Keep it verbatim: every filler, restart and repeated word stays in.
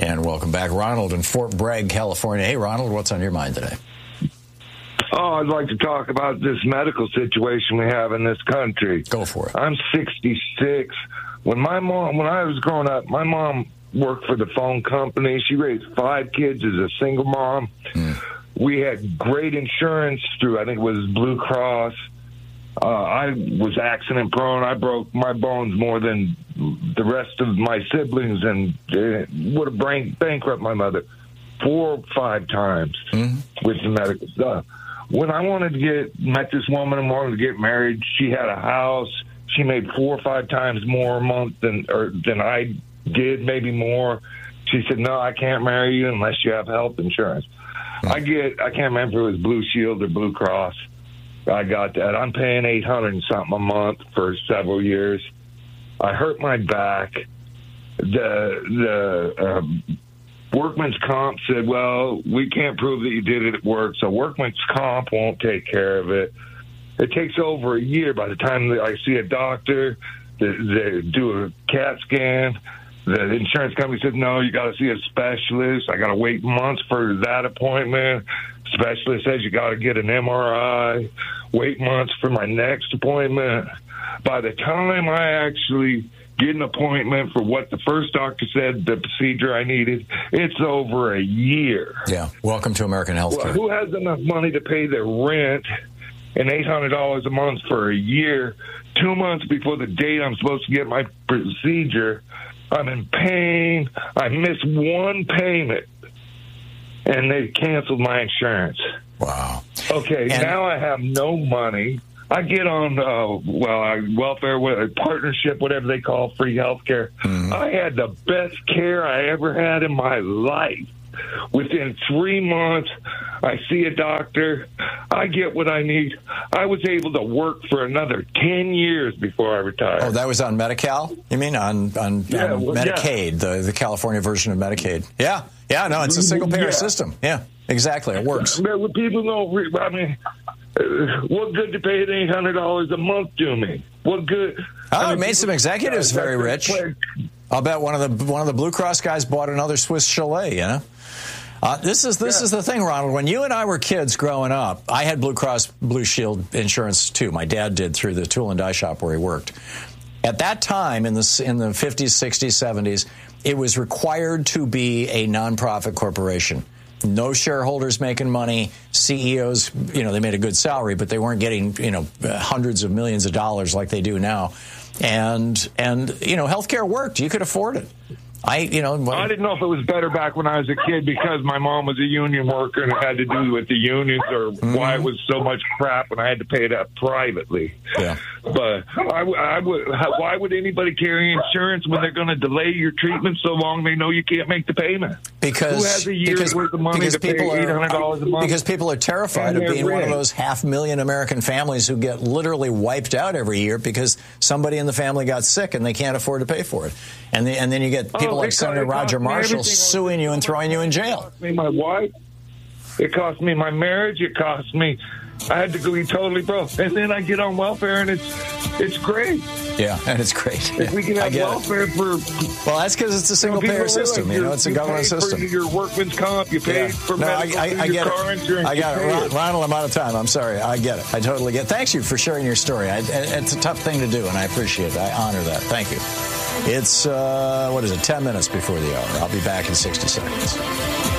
And welcome back, Ronald in Fort Bragg, California. Hey, Ronald, what's on your mind today? Oh, I'd like to talk about this medical situation we have in this country. Go for it. I'm sixty-six. When my mom, when I was growing up, my mom worked for the phone company. She raised five kids as a single mom. Mm. We had great insurance through, I think it was Blue Cross. Uh, I was accident prone. I broke my bones more than the rest of my siblings, and uh, would have bank- bankrupt my mother four or five times mm-hmm. with the medical stuff. When I wanted to get met this woman and wanted to get married, she had a house. She made four or five times more a month than or than I did, maybe more. She said, "No, I can't marry you unless you have health insurance." Mm-hmm. I get. I can't remember if it was Blue Shield or Blue Cross. I got that. I'm paying eight hundred and something a month for several years. I hurt my back. The the um, Workman's Comp said, "Well, we can't prove that you did it at work, so Workman's Comp won't take care of it." It takes over a year by the time that I see a doctor. They, they do a CAT scan. The insurance company says, "No, you got to see a specialist." I got to wait months for that appointment. Specialist says you got to get an M R I. Wait months for my next appointment. By the time I actually get an appointment for what the first doctor said, the procedure I needed, it's over a year. Yeah. Welcome to American healthcare. Well, who has enough money to pay their rent and eight hundred dollars a month for a year, two months before the date I'm supposed to get my procedure? I'm in pain. I missed one payment, and they canceled my insurance. Wow. Okay, and now I have no money. I get on, uh, well, I, welfare, partnership, whatever they call free health care. Mm-hmm. I had the best care I ever had in my life. Within three months, I see a doctor. I get what I need. I was able to work for another ten years before I retired. Oh, that was on Medi-Cal? You mean on, on, yeah, on well, Medicaid, yeah. the, the California version of Medicaid? Yeah. Yeah, no, it's a single-payer yeah. system. Yeah, exactly. It works. But people don't re- I mean, uh, what good to pay eight hundred dollars a month do me? What good? Oh, I mean, it made some executives uh, very rich. Play. I'll bet one of the one of the Blue Cross guys bought another Swiss Chalet, you know? Uh, this is this yeah. is the thing, Ronald. When you and I were kids growing up, I had Blue Cross Blue Shield insurance too. My dad did through the tool and die shop where he worked. At that time, in the in the fifties, sixties, seventies, it was required to be a nonprofit corporation. No shareholders making money. C E Os, you know, they made a good salary, but they weren't getting, you know, hundreds of millions of dollars like they do now. And and you know, healthcare worked. You could afford it. I, you know, well, I didn't know if it was better back when I was a kid because my mom was a union worker and it had to do with the unions, or mm-hmm. why it was so much crap when I had to pay it up privately. Yeah. But I, I would, why would anybody carry insurance when they're going to delay your treatment so long they know you can't make the payment? Because who has a year's because, worth of money to pay eight hundred dollars a month? Because people are terrified of being rent. one of those half million American families who get literally wiped out every year because somebody in the family got sick and they can't afford to pay for it. And, they, and then you get people oh, like Senator Roger Marshall suing you and throwing you in jail. It cost me my wife. It cost me my marriage. It cost me. I had to go be totally broke. And then I get on welfare, and it's it's great. Yeah, and it's great. If we can have welfare it. for... Well, that's because it's a single-payer system. You know, it's a government system. You paid for your workman's comp. You paid yeah. for no, medical, I, I, I your get car it. insurance. I got it. it. Ronald, I'm out of time. I'm sorry. I get it. I totally get it. Thanks you for sharing your story. I, it's a tough thing to do, and I appreciate it. I honor that. Thank you. It's, uh, what is it, ten minutes before the hour. I'll be back in sixty seconds.